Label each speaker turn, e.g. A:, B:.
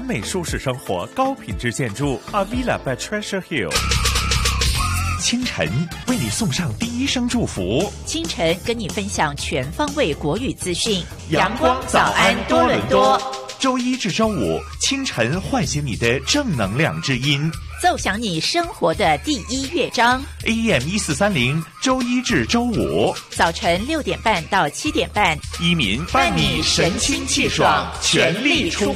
A: 美舒适生活，高品质建筑 Avila by Treasure Hill。清晨为你送上第一声祝福，
B: 清晨跟你分享全方位国语资讯。
A: 阳光早安多伦多，周一至周五清晨唤醒你的正能量之音，
B: 奏响你生活的第一乐章。
A: AM1430，周一至周五
B: 早晨6点半到7点半，
A: 依民伴你神清气爽，全力出发。